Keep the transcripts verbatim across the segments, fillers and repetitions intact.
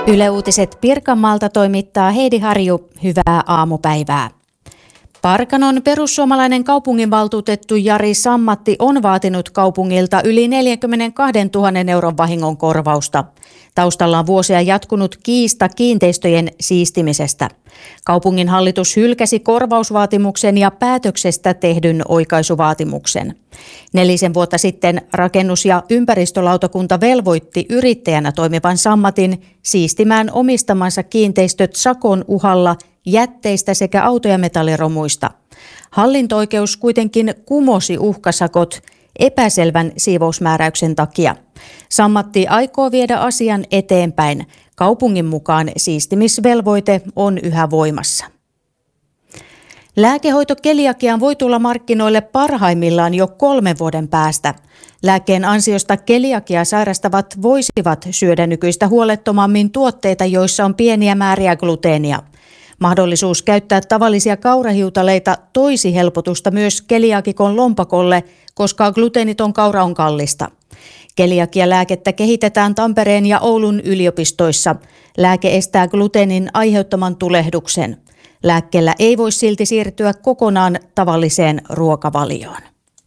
Yle Uutiset Pirkanmaalta toimittaa Heidi Harju. Hyvää aamupäivää. Parkanon perussuomalainen kaupunginvaltuutettu Jari Sammatti on vaatinut kaupungilta yli neljäkymmentäkaksituhatta euron vahingon korvausta. Taustalla on vuosia jatkunut kiista kiinteistöjen siistimisestä. Kaupungin hallitus hylkäsi korvausvaatimuksen ja päätöksestä tehdyn oikaisuvaatimuksen. Nelisen vuotta sitten rakennus- ja ympäristölautakunta velvoitti yrittäjänä toimivan Sammatin siistimään omistamansa kiinteistöt sakon uhalla jätteistä sekä auto- ja metalliromuista. Hallinto-oikeus kuitenkin kumosi uhkasakot epäselvän siivousmääräyksen takia. Sammatti aikoo viedä asian eteenpäin. Kaupungin mukaan siistimisvelvoite on yhä voimassa. Lääkehoito keliakiaan voi tulla markkinoille parhaimmillaan jo kolmen vuoden päästä. Lääkkeen ansiosta keliakiaa sairastavat voisivat syödä nykyistä huolettomammin tuotteita, joissa on pieniä määriä gluteenia. Mahdollisuus käyttää tavallisia kaurahiutaleita toisi helpotusta myös keliakikon lompakolle, koska gluteeniton kaura on kallista. Keliakialääkettä kehitetään Tampereen ja Oulun yliopistoissa. Lääke estää gluteenin aiheuttaman tulehduksen. Lääkkeellä ei voi silti siirtyä kokonaan tavalliseen ruokavalioon.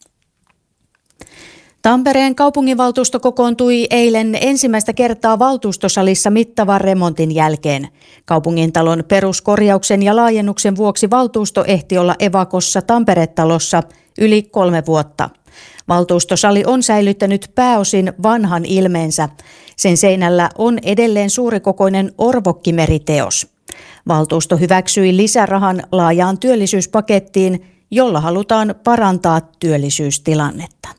Tampereen kaupunginvaltuusto kokoontui eilen ensimmäistä kertaa valtuustosalissa mittavan remontin jälkeen. Kaupungintalon peruskorjauksen ja laajennuksen vuoksi valtuusto ehti olla evakossa Tampere-talossa yli kolme vuotta. Valtuustosali on säilyttänyt pääosin vanhan ilmeensä. Sen seinällä on edelleen suurikokoinen orvokkimeriteos. Valtuusto hyväksyi lisärahan laajaan työllisyyspakettiin, jolla halutaan parantaa työllisyystilannetta.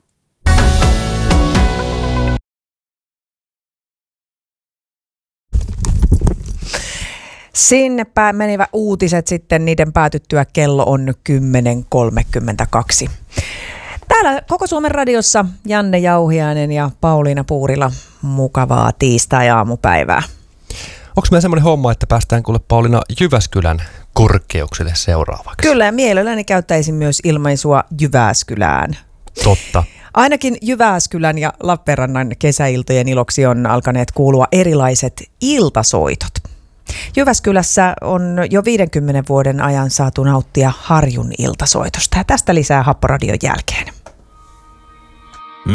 Sinne menivät uutiset sitten, niiden päätyttyä kello on kymmenen kolmekymmentäkaksi. Täällä Koko Suomen radiossa Janne Jauhiainen ja Pauliina Puurila. Mukavaa tiistai-aamupäivää. Onko meillä semmoinen homma, että päästään kuule Pauliina Jyväskylän korkeuksille seuraavaksi? Kyllä, ja mielelläni käyttäisin myös ilmaisua Jyväskylään. Totta. Ainakin Jyväskylän ja Lappeenrannan kesäiltojen iloksi on alkaneet kuulua erilaiset iltasoitot. Jyväskylässä on jo viidenkymmenen vuoden ajan saatu nauttia Harjun iltasoitosta, ja tästä lisää Happoradion jälkeen.